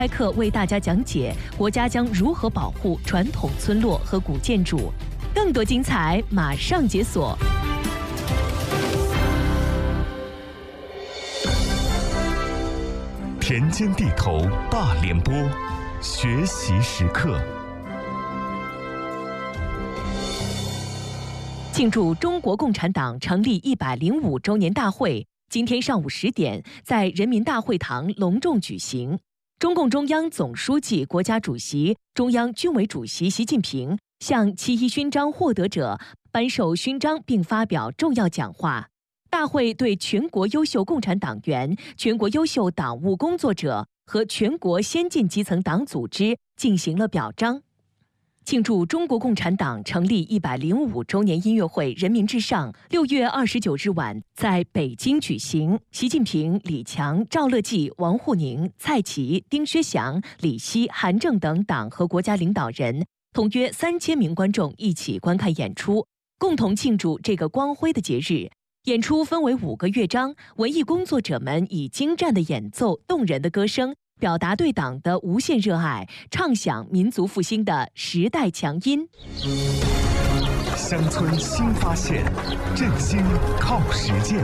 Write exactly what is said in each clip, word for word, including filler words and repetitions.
该课为大家讲解国家将如何保护传统村落和古建筑。更多精彩马上解锁。 田间地头大联播，学习时刻。 庆祝中国共产党成立一百零五周年大会今天上午十点在人民大会堂隆重举行。中共中央总书记、国家主席、中央军委主席习近平向七一勋章获得者颁授勋章并发表重要讲话。大会对全国优秀共产党员、全国优秀党务工作者和全国先进基层党组织进行了表彰。庆祝中国共产党成立一百零五周年音乐会《人民至上》六月二十九日晚在北京举行。习近平、李强、赵乐际、王沪宁、蔡奇、丁薛祥、李希、韩正等党和国家领导人同约三千名观众一起观看演出，共同庆祝这个光辉的节日。演出分为五个乐章，文艺工作者们以精湛的演奏、动人的歌声，表达对党的无限热爱，唱响民族复兴的时代强音。 乡村新发现，振兴靠实践。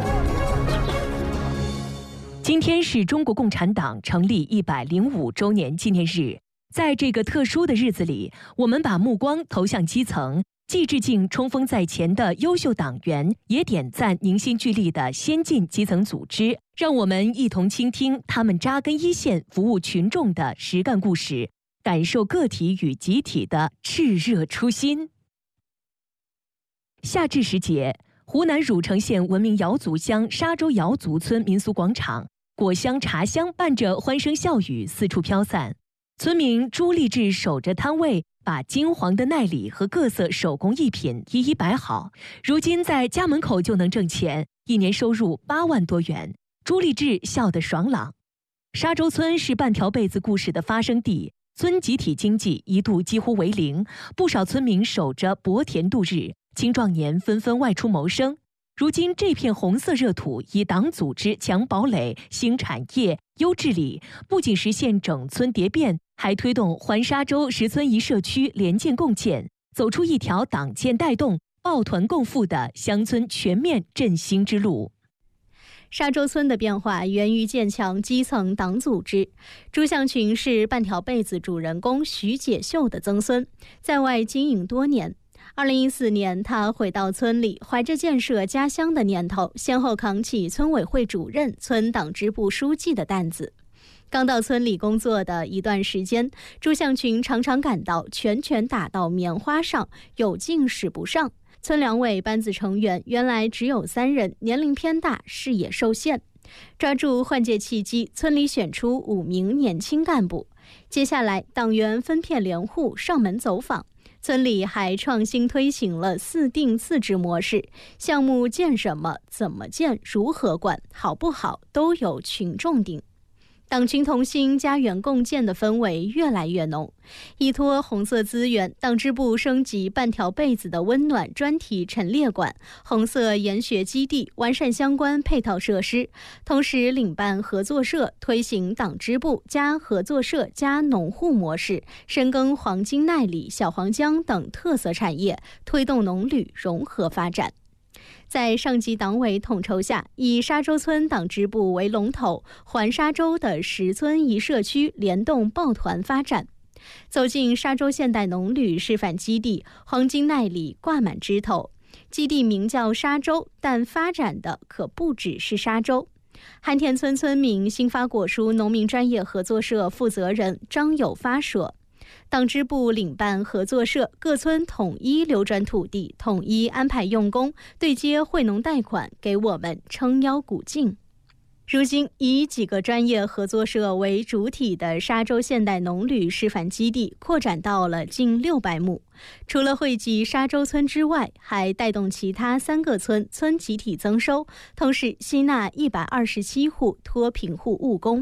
今天是中国共产党成立一百零五周年纪念日，在这个特殊的日子里，我们把目光投向基层，既致敬冲锋在前的优秀党员，也点赞凝心聚力的先进基层组织。让我们一同倾听他们扎根一线、服务群众的实干故事，感受个体与集体的炽热初心。夏至时节，湖南汝城县闻名瑶族乡沙洲瑶族村民俗广场，果香茶香伴着欢声笑语四处飘散。村民朱立志守着摊位，把金黄的耐礼和各色手工艺品一一摆好，如今在家门口就能挣钱，一年收入八万多元。朱立志笑得爽朗。沙洲村是半条被子故事的发生地，村集体经济一度几乎为零，不少村民守着薄田度日，青壮年纷纷外出谋生。如今这片红色热土以党组织强堡垒、新产业、优治理，不仅实现整村蝶变，还推动环沙洲十村一社区联建共建，走出一条党建带动、抱团共富的乡村全面振兴之路。 沙洲村的变化源于建强基层党组织。朱向群是半条被子主人公徐解秀的曾孙，在外经营多年。二零一四年，他回到村里，怀着建设家乡的念头，先后扛起村委会主任、村党支部书记的担子。刚到村里工作的一段时间，朱向群常常感到拳拳打到棉花上，有劲使不上。村两委班子成员原来只有三人，年龄偏大，视野受限。抓住换届契机，村里选出五名年轻干部。接下来，党员分片联户上门走访。村里还创新推行了四定四制模式，项目建什么、怎么建、如何管、好不好，都由群众定。党群同心、家园共建的氛围越来越浓。依托红色资源，党支部升级半条被子的温暖专题陈列馆、红色研学基地，完善相关配套设施，同时领办合作社，推行党支部加合作社加农户模式，深耕黄金耐礼、小黄姜等特色产业，推动农旅融合发展。在上级党委统筹下，以沙洲村党支部为龙头，环沙洲的十村一社区联动抱团发展。走进沙洲现代农旅示范基地，黄金耐礼挂满枝头。基地名叫沙洲，但发展的可不只是沙洲。汉田村村民新发果蔬农民专业合作社负责人张友发说，党支部领办合作社，各村统一流转土地，统一安排用工，对接惠农贷款，给我们撑腰鼓劲。如今，以几个专业合作社为主体的沙洲现代农旅示范基地扩展到了近六百亩。除了惠及沙洲村之外，还带动其他三个村村集体增收，同时吸纳一百二十七户脱贫户务工。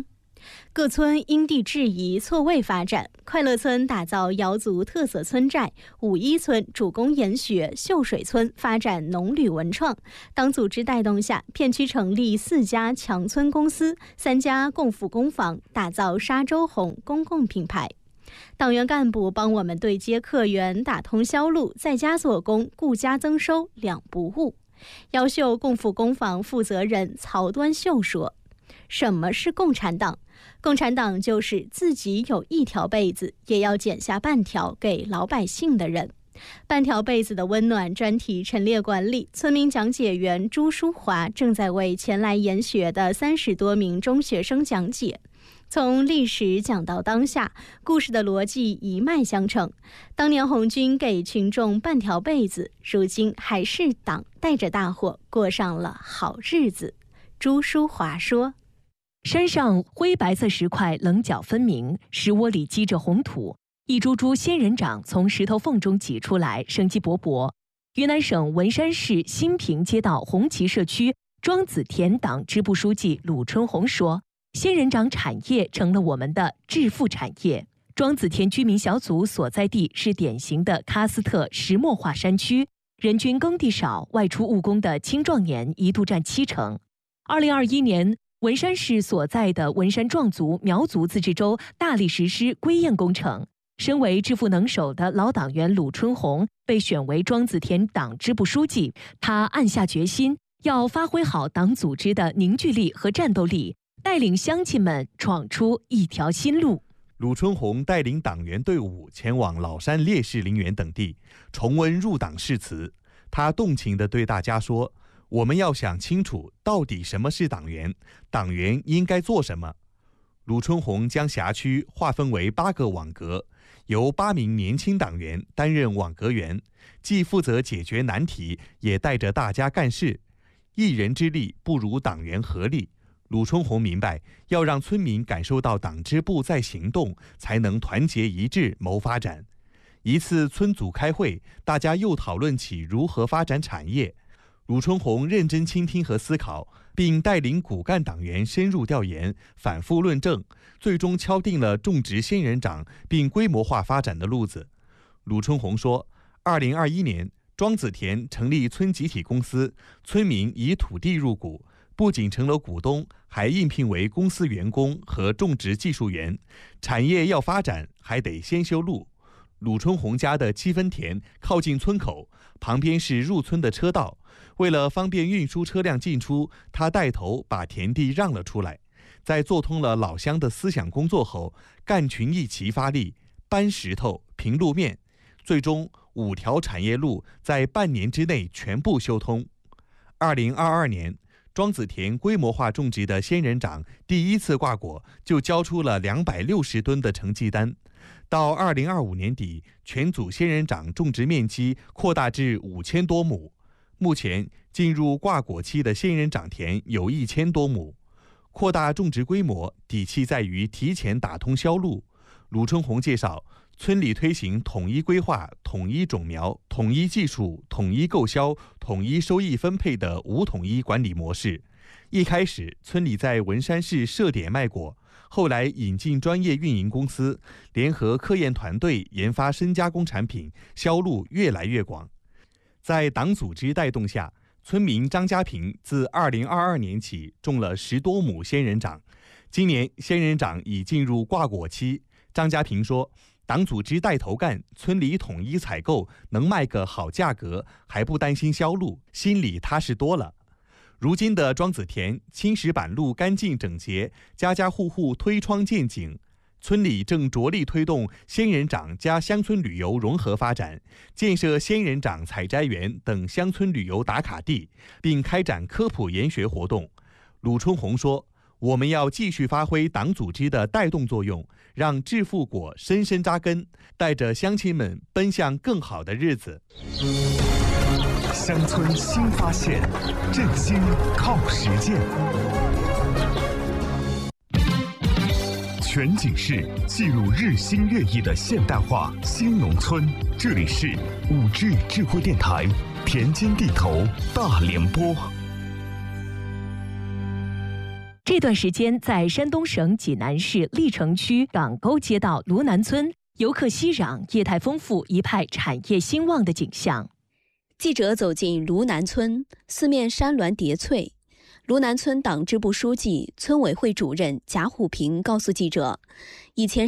各村因地制宜错位发展，快乐村打造瑶族特色村寨，五一村主攻研学，秀水村发展农旅文创。党组织带动下，片区成立四家强村公司，三家共富工坊，打造沙洲红公共品牌。党员干部帮我们对接客源，打通销路，在家做工，顾家增收，两不误。瑶秀共富工坊负责人曹端秀说：“什么是共产党？共产党就是自己有一条被子，也要剪下半条给老百姓的人。”半条被子的温暖专题陈列馆里，村民讲解员朱淑华正在为前来研学的三十多名中学生讲解。从历史讲到当下，故事的逻辑一脉相承。当年红军给群众半条被子，如今还是党带着大伙过上了好日子。朱淑华说：“ 山上灰白色石块棱角分明，石窝里积着红土，一株株仙人掌从石头缝中挤出来，生机勃勃。”云南省文山市新平街道红旗社区庄子田党支部书记鲁春红说：“仙人掌产业成了我们的致富产业。”庄子田居民小组所在地是典型的喀斯特石墨化山区，人均耕地少，外出务工的青壮年一度占七成。二零二一年，文山市所在的文山壮族苗族自治州大力实施归雁工程。身为致富能手的老党员鲁春红被选为庄子田党支部书记，他暗下决心，要发挥好党组织的凝聚力和战斗力，带领乡亲们闯出一条新路。 鲁春红带领党员队伍前往老山烈士陵园等地，重温入党誓词。他动情地对大家说：“我们要想清楚，到底什么是党员，党员应该做什么。”鲁春红将辖区划分为八个网格，由八名年轻党员担任网格员，既负责解决难题，也带着大家干事。一人之力不如党员合力。鲁春红明白，要让村民感受到党支部在行动，才能团结一致谋发展。一次村组开会，大家又讨论起如何发展产业。鲁春红认真倾听和思考，并带领骨干党员深入调研，反复论证，最终敲定了种植仙人掌并规模化发展的路子。鲁春红说：“二零二一年，庄子田成立村集体公司，村民以土地入股，不仅成了股东，还应聘为公司员工和种植技术员。产业要发展，还得先修路。鲁春红家的七分田靠近村口，旁边是入村的车道。为了方便运输车辆进出，他带头把田地让了出来。在做通了老乡的思想工作后，干群一齐发力，搬石头、平路面，最终五条产业路在半年之内全部修通。二零二二年，庄子田规模化种植的仙人掌第一次挂果，就交出了两百六十吨的成绩单。到二零二五年底，全组仙人掌种植面积扩大至五千多亩。目前进入挂果期的仙人掌田有一千多亩。扩大种植规模，底气在于提前打通销路。鲁春红介绍，村里推行统一规划、统一种苗、统一技术、统一购销、统一收益分配的五统一管理模式。一开始，村里在文山市设点卖果，后来引进专业运营公司，联合科研团队研发深加工产品，销路越来越广。在党组织带动下，村民张家平自二零二二年起种了十多亩仙人掌，今年仙人掌已进入挂果期。张家平说，党组织带头干，村里统一采购，能卖个好价格，还不担心销路，心里踏实多了。如今的庄子田青石板路干净整洁，家家户户推窗见景。村里正着力推动仙人掌加乡村旅游融合发展，建设仙人掌采摘园等乡村旅游打卡地，并开展科普研学活动。鲁春红说，我们要继续发挥党组织的带动作用，让致富果深深扎根，带着乡亲们奔向更好的日子。 乡村新发现，振兴靠实践。全景式记录日新月异的现代化新农村。这里是五 G 智慧电台田间地头大联播。 这段时间，在山东省济南市历城区港沟街道卢南村，游客熙攘，业态丰富，一派产业兴旺的景象。 记者走进卢南村，四面山峦叠翠。卢南村党支部书记、村委会主任贾虎平告诉记者，以前